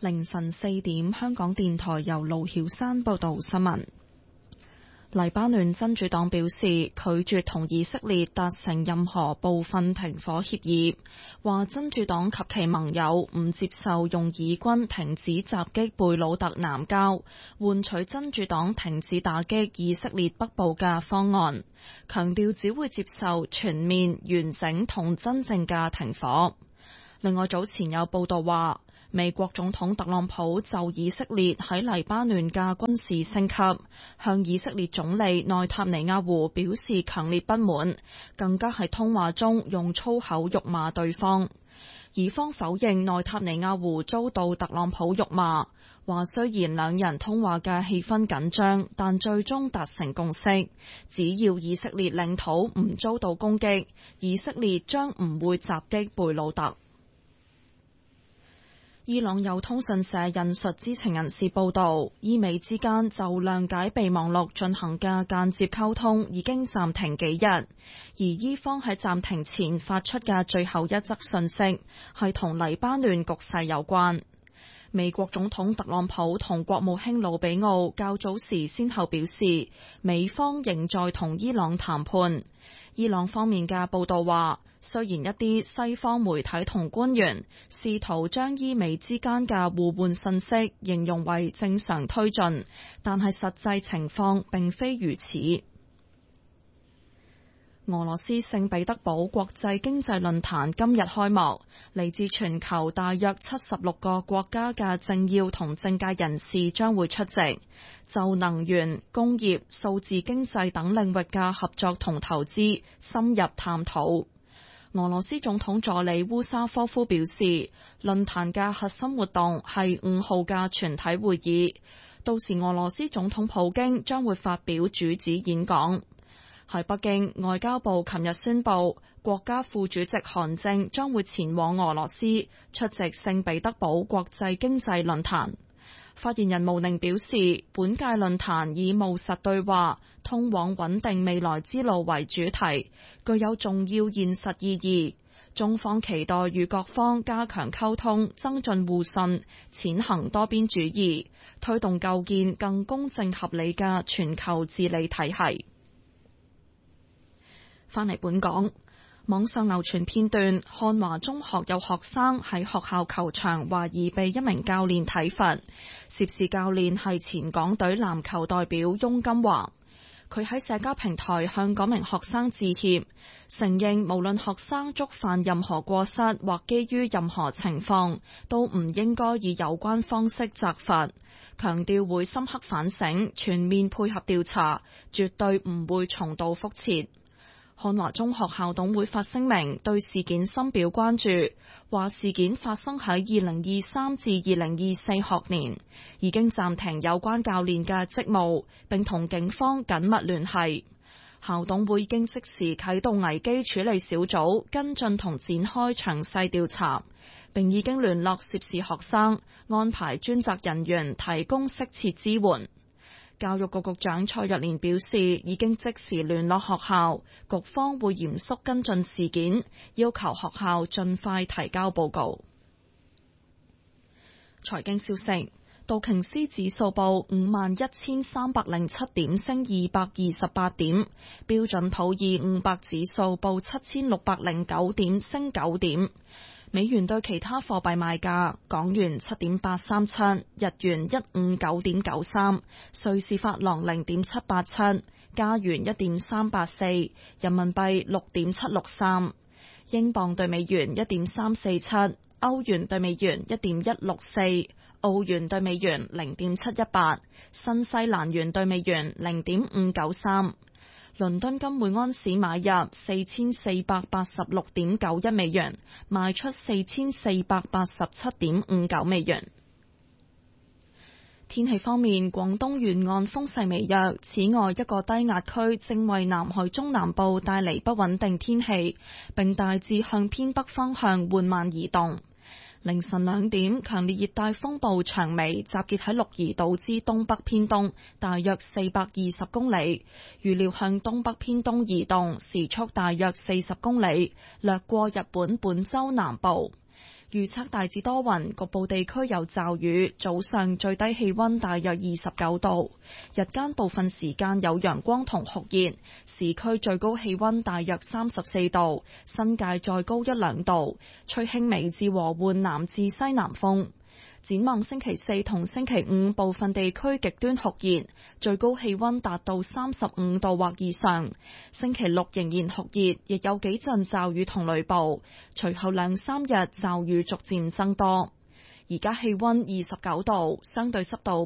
凌晨4點，香港電台由盧曉山報道新聞。黎巴嫩真主黨表示拒絕同以色列達成任何部分停火協議，話真主黨及其盟友唔接受用以軍停止襲擊貝魯特南郊，換取真主黨停止打擊以色列北部嘅方案，強調只會接受全面、完整同真正嘅停火。另外，早前有報道話，美國總統特朗普就以色列喺黎巴嫩嘅軍事升級，向以色列總理內塔尼亞胡表示強烈不滿，更加喺通話中用粗口辱罵對方。以方否認內塔尼亞胡遭到特朗普辱罵，話雖然兩人通話嘅氣氛緊張，但最終達成共識，只要以色列領土唔遭到攻擊，以色列將唔會襲擊貝魯特。伊朗有通訊社引述知情人士報道，伊美之間就諒解備忘錄進行嘅間接溝通已經暫停幾日，而伊方喺暫停前發出嘅最後一則訊息係同黎巴嫩局勢有關。美國總統特朗普同國務卿魯比奧較早時先後表示，美方仍在同伊朗談判。伊朗方面嘅報道話，雖然一啲西方媒體同官員試圖將伊美之間嘅互換信息形容為正常推進，但係實際情況並非如此。俄羅斯聖彼得堡國際經濟論壇今日開幕，嚟自全球大約76個國家嘅政要同政界人士將會出席，就能源、工業、數字經濟等領域嘅合作同投資深入探討。俄羅斯總統助理烏沙科夫表示，論壇嘅核心活動係5號嘅全體會議，到時俄羅斯總統普京將會發表主旨演講。喺北京，外交部琴日宣布，國家副主席韓正將會前往俄羅斯出席聖彼得堡國際經濟論壇。發言人毛寧表示，本屆論壇以務實對話、通往穩定未來之路為主題，具有重要現實意義。中方期待與各方加強溝通，增進互信，踐行多邊主義，推動構建更公正合理嘅全球治理體系。返嚟本港，網上流傳片段，漢華中學有學生喺學校球場懷疑被一名教練體罰，涉事教練係前港隊籃球代表翁金華。佢喺社交平台向嗰名學生致歉，承認無論學生觸犯任何過失或基於任何情況，都唔應該以有關方式責罰，強調會深刻反省，全面配合調查，絕對唔會重蹈覆轍。漢華中學校董會發聲明，對事件深表關注，話事件發生喺2023至2024學年，已經暫停有關教練嘅職務，並同警方緊密聯繫。校董會已經即時啟動危機處理小組，跟進同展開詳細調查，並已經聯絡涉事學生，安排專責人員提供適切支援。教育局局長蔡若蓮表示，已經即時聯絡學校，局方會嚴肅跟進事件，要求學校盡快提交報告。財經消息，道瓊斯指數報51,307點，升228點；標準普爾500指數報7,609點，升9點。美元對其他貨幣賣價：港元7.837，日元159.93，瑞士法郎0.787，加元1.384，人民幣6.763，英鎊對美元1.347，歐元對美元1.164，澳元對美元0.718，新西蘭元對美元0.593。倫敦金每安士買入4486.91美元，賣出4487.59美元。天氣方面，廣東沿岸風勢微弱，此外一個低壓區正為南海中南部帶嚟不穩定天氣，並大致向偏北方向緩慢移動。凌晨2點，強烈熱帶風暴長尾集結喺鹿兒島之東北偏東，大約420公里，預料向東北偏東移動，時速大約40公里，掠過日本本州南部。 預測大致多雲，局部地區有驟雨。早上最低氣溫大約29度，日間部分時間有陽光同酷熱。市區最高氣溫大約34度，新界再高1-2度，吹輕微至和緩南至西南風。展望星期四同星期五，部分地區極端酷熱，最高氣溫達到35度或以上。星期六仍然酷熱，亦有幾陣驟雨同雷暴。隨後2-3日驟雨逐漸增多。而家氣溫29度，相對濕度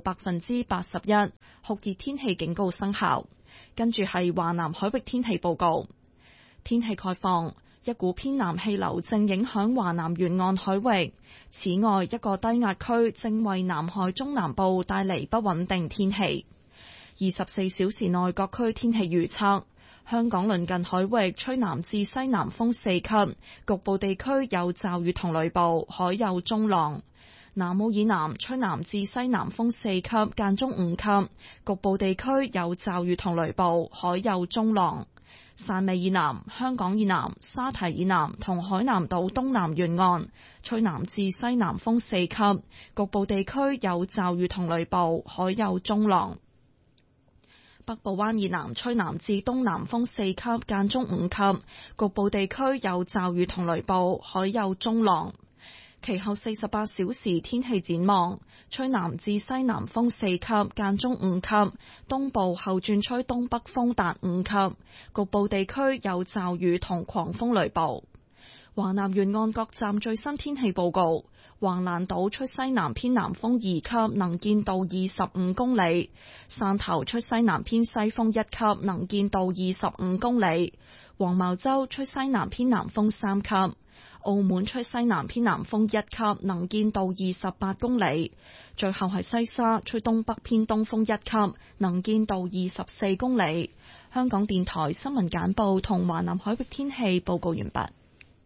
81%，酷熱天氣警告生效。跟住係華南海域天氣報告。天氣概況，一股偏南氣流正影響華南沿岸海域。此外，一個低壓區正為南海中南部帶嚟不穩定天氣。24小時內各區天氣預測：香港鄰近海域吹南至西南風4級，局部地區有驟雨同雷暴，海有中浪。南澳以南吹南至西南風4級，間中5級，局部地區有驟雨同雷暴，海有中浪。汕尾以南、香港以南、沙堤以南同海南島東南沿岸吹南至西南風4級，局部地區有驟雨同雷暴，海有中浪。北部灣以南吹南至東南風4級，間中5級，局部地區有驟雨同雷暴，海有中浪。其後48小時天氣展望，吹南至西南風4級，間中5級，東部後轉吹東北風達5級，局部地區有驟雨同狂風雷暴。華南沿岸各站最新天氣報告：橫瀾島吹西南偏南風2級，能見度25公里；汕頭吹西南偏西風1級，能見度25公里；黃茅洲吹西南偏南風3級。澳門吹西南偏南風1級，能見度28公里。最後係西沙吹東北偏東風1級，能見度24公里。香港電台新聞簡報同華南海域天氣報告完畢。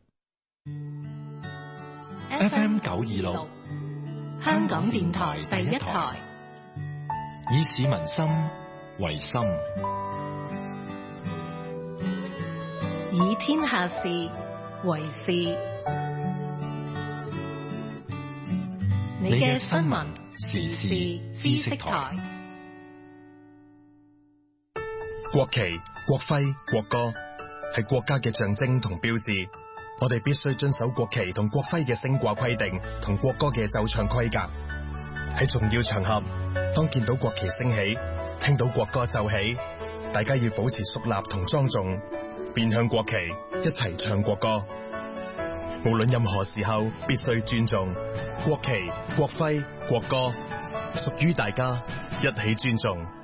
FM 926， 香港電台第一台， 以市民心為心， 以天下事為事。你嘅新聞時事知識台。 國旗、國徽、國歌係國家嘅象徵同標誌，我哋必須遵守國旗同國徽嘅升掛規定同國歌嘅奏唱規格。喺重要場合，當見到國旗升起，聽到國歌奏起，大家要保持肅立同莊重，面向國旗，一齊唱國歌。無論任何時候，必須尊重國旗、國徽、國歌，屬於大家，一起尊重。